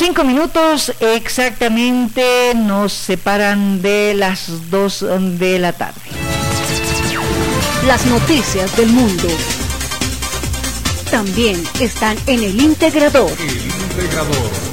5 minutos exactamente nos separan de las 2 de la tarde. Las noticias del mundo también están en El Integrador. El Integrador.